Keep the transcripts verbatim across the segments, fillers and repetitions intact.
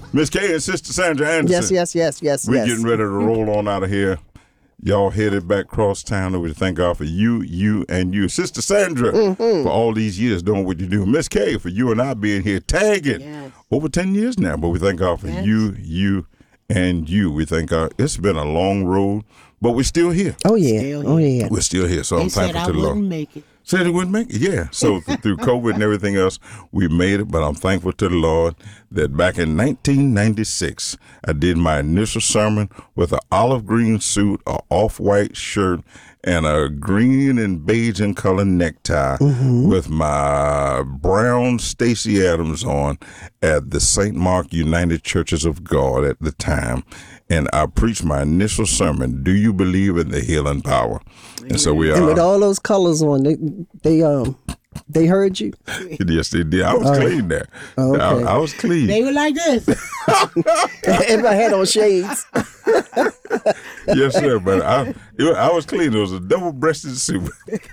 Miss Kay and Sister Sandra Anderson. Yes, yes, yes, yes, We're yes. getting ready to roll on out of here. Y'all headed back across town, and we thank God for you, you, and you. Sister Sandra, Mm-hmm. for all these years doing what you do. Miss Kay, for you and I being here tagging Yes. over ten years now. But we thank God for Yes. you, you, and you. We thank God. It's been a long road, but we're still here. Oh, yeah. Still Oh, here. yeah. We're still here, so They I'm said thankful I to the Lord. wouldn't make it. Said it wouldn't make it, yeah. So th- through COVID and everything else, we made it. But I'm thankful to the Lord that back in nineteen ninety-six, I did my initial sermon with an olive green suit, a off-white shirt, and a green and beige in color necktie with my brown Stacey Adams on at the Saint Mark United Churches of God at the time. And I preached my initial sermon, Do You Believe in the Healing Power? And so we are. And with all those colors on, they they um they heard you. Yes, they did. I was clean there. Oh, okay. I, I was clean. They were like this. Everybody had on shades. Yes, sir. But I, it, I was clean. It was a double-breasted suit.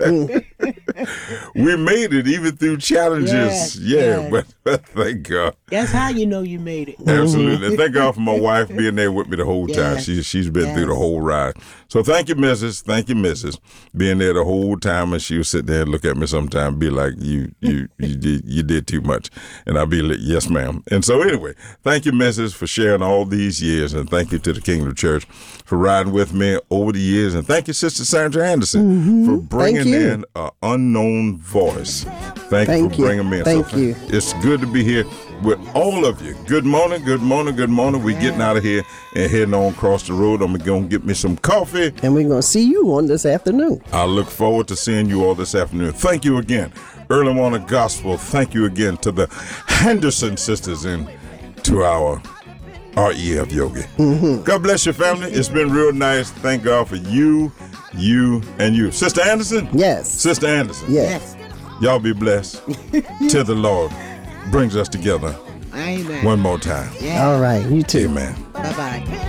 We made it even through challenges. Yes, yeah, yes. But, but thank God. That's how you know you made it. Absolutely. And thank God for my wife being there with me the whole time. Yes. She, she's been through the Yes. whole ride. So thank you, Missus Thank you, Missus Being there the whole time. And she would sit there and look at me sometime and be like, you you you did, you did too much. And I'd be like, yes, ma'am. And so anyway, thank you, Missus for sharing all these years. And thank you to the Kingdom Church for riding with me over the years. And thank you, Sister Sandra Anderson, for bringing you. in an unknown voice. Thank, you Thank for you. bringing me in. Thank so you. It's good to be here with all of you. Good morning, good morning, good morning. We're getting out of here and heading on across the road. I'm going to get me some coffee. And we're going to see you on this afternoon. I look forward to seeing you all this afternoon. Thank you again. Early Morning Gospel. Thank you again to the Henderson sisters and to our R E F Yogi. Mm-hmm. God bless your family. It's been real nice. Thank God for you, you, and you. Sister Anderson? Yes. Sister Anderson. Yes. Y'all be blessed till the Lord brings us together Amen. one more time. Yeah. All right. You too. Amen. Bye-bye.